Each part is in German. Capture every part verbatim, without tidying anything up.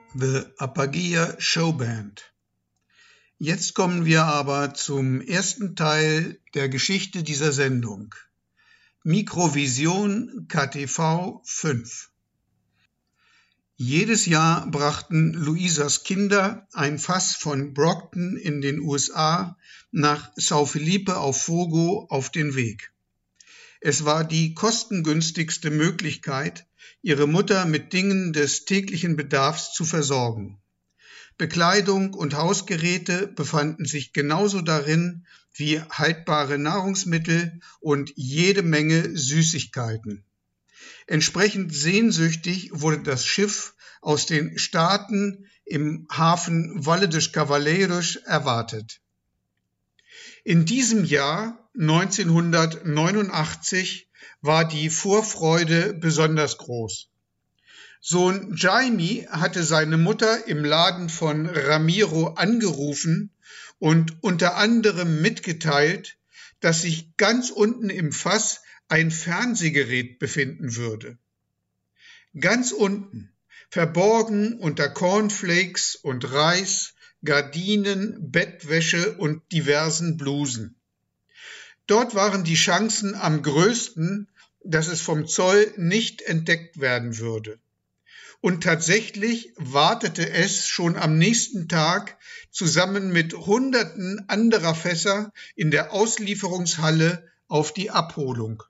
The Aphagia Showband. Jetzt kommen wir aber zum ersten Teil der Geschichte dieser Sendung. Mikrovision K T V fünf. Jedes Jahr brachten Louisas Kinder ein Fass von Brockton in den U S A nach São Felipe auf Fogo auf den Weg. Es war die kostengünstigste Möglichkeit, ihre Mutter mit Dingen des täglichen Bedarfs zu versorgen. Bekleidung und Hausgeräte befanden sich genauso darin wie haltbare Nahrungsmittel und jede Menge Süßigkeiten. Entsprechend sehnsüchtig wurde das Schiff aus den Staaten im Hafen Valle dos Cavaleiros erwartet. In diesem Jahr neunzehnhundertneunundachtzig war die Vorfreude besonders groß. Sohn Jaime hatte seine Mutter im Laden von Ramiro angerufen und unter anderem mitgeteilt, dass sich ganz unten im Fass ein Fernsehgerät befinden würde. Ganz unten, verborgen unter Cornflakes und Reis, Gardinen, Bettwäsche und diversen Blusen. Dort waren die Chancen am größten, dass es vom Zoll nicht entdeckt werden würde. Und tatsächlich wartete es schon am nächsten Tag zusammen mit Hunderten anderer Fässer in der Auslieferungshalle auf die Abholung.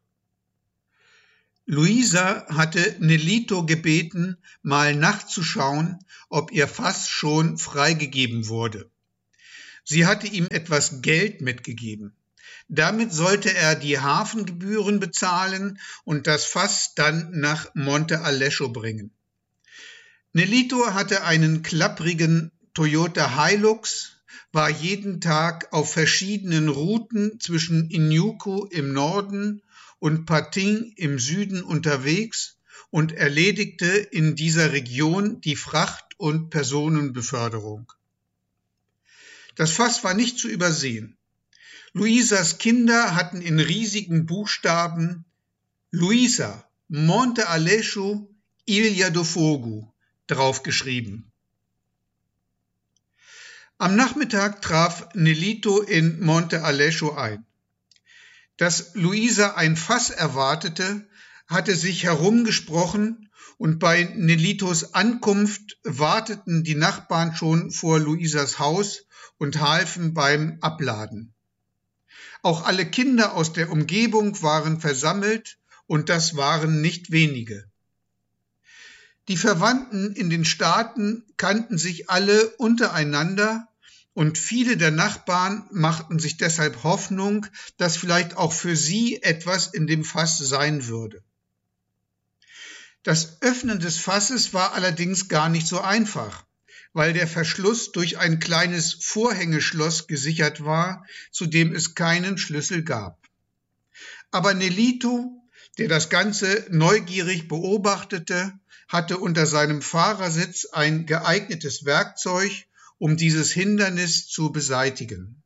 Louisa hatte Nelito gebeten, mal nachzuschauen, ob ihr Fass schon freigegeben wurde. Sie hatte ihm etwas Geld mitgegeben. Damit sollte er die Hafengebühren bezahlen und das Fass dann nach Monte Aleixo bringen. Nelito hatte einen klapprigen Toyota Hilux, war jeden Tag auf verschiedenen Routen zwischen Inhuco im Norden und Patin im Süden unterwegs und erledigte in dieser Region die Fracht- und Personenbeförderung. Das Fass war nicht zu übersehen. Louisas Kinder hatten in riesigen Buchstaben Luisa, Monte Aleixo, Ilha do Fogo draufgeschrieben. Am Nachmittag traf Nelito in Monte Aleixo ein. Dass Louisa ein Fass erwartete, hatte sich herumgesprochen und bei Nelitos Ankunft warteten die Nachbarn schon vor Louisas Haus und halfen beim Abladen. Auch alle Kinder aus der Umgebung waren versammelt und das waren nicht wenige. Die Verwandten in den Staaten kannten sich alle untereinander und viele der Nachbarn machten sich deshalb Hoffnung, dass vielleicht auch für sie etwas in dem Fass sein würde. Das Öffnen des Fasses war allerdings gar nicht so einfach, weil der Verschluss durch ein kleines Vorhängeschloss gesichert war, zu dem es keinen Schlüssel gab. Aber Nelito, der das Ganze neugierig beobachtete, hatte unter seinem Fahrersitz ein geeignetes Werkzeug, um dieses Hindernis zu beseitigen.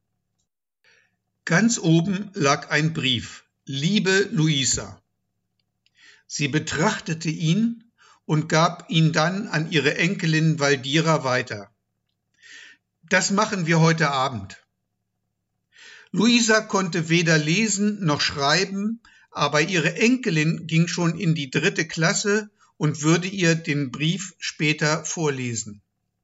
Ganz oben lag ein Brief: Liebe Louisa. Sie betrachtete ihn und gab ihn dann an ihre Enkelin Valdira weiter. Das machen wir heute Abend. Louisa konnte weder lesen noch schreiben, aber ihre Enkelin ging schon in die dritte Klasse und würde ihr den Brief später vorlesen.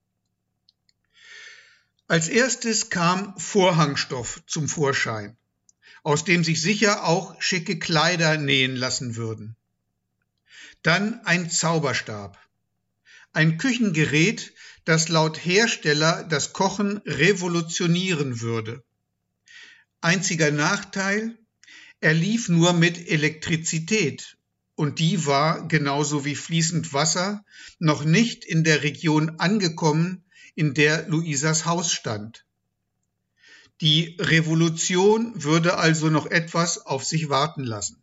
Als erstes kam Vorhangstoff zum Vorschein, aus dem sich sicher auch schicke Kleider nähen lassen würden. Dann ein Zauberstab, ein Küchengerät, das laut Hersteller das Kochen revolutionieren würde. Einziger Nachteil: er lief nur mit Elektrizität und die war, genauso wie fließend Wasser, noch nicht in der Region angekommen, in der Louisas Haus stand. Die Revolution würde also noch etwas auf sich warten lassen.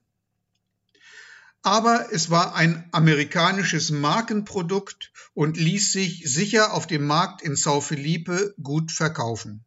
Aber es war ein amerikanisches Markenprodukt und ließ sich sicher auf dem Markt in São Felipe gut verkaufen.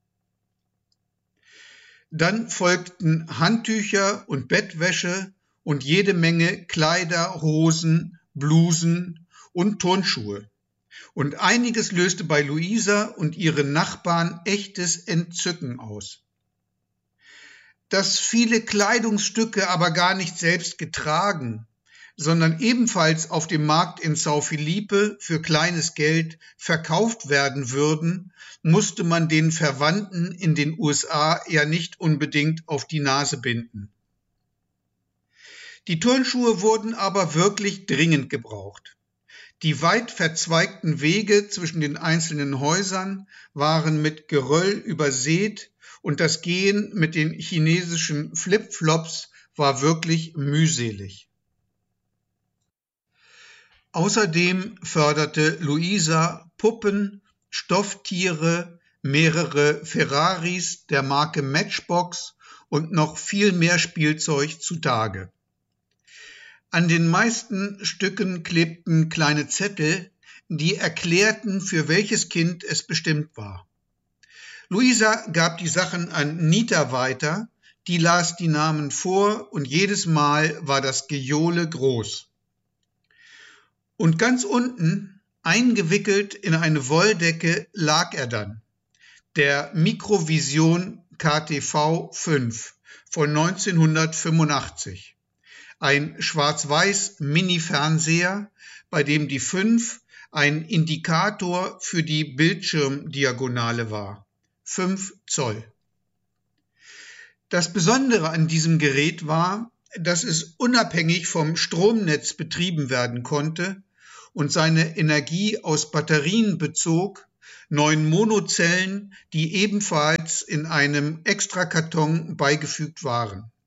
Dann folgten Handtücher und Bettwäsche und jede Menge Kleider, Hosen, Blusen und Turnschuhe. Und einiges löste bei Luisa und ihren Nachbarn echtes Entzücken aus. Dass viele Kleidungsstücke aber gar nicht selbst getragen, sondern ebenfalls auf dem Markt in São Felipe für kleines Geld verkauft werden würden, musste man den Verwandten in den U S A ja nicht unbedingt auf die Nase binden. Die Turnschuhe wurden aber wirklich dringend gebraucht. Die weit verzweigten Wege zwischen den einzelnen Häusern waren mit Geröll übersät und das Gehen mit den chinesischen Flipflops war wirklich mühselig. Außerdem förderte Luisa Puppen, Stofftiere, mehrere Ferraris der Marke Matchbox und noch viel mehr Spielzeug zutage. An den meisten Stücken klebten kleine Zettel, die erklärten, für welches Kind es bestimmt war. Luisa gab die Sachen an Nita weiter, die las die Namen vor und jedes Mal war das Gejohle groß. Und ganz unten, eingewickelt in eine Wolldecke, lag er dann, der Microvision K T V fünf von neunzehnhundertfünfundachtzig. Ein schwarz-weiß Mini-Fernseher, bei dem die fünf ein Indikator für die Bildschirmdiagonale war. fünf Zoll. Das Besondere an diesem Gerät war, dass es unabhängig vom Stromnetz betrieben werden konnte und seine Energie aus Batterien bezog, neun Monozellen, die ebenfalls in einem Extrakarton beigefügt waren.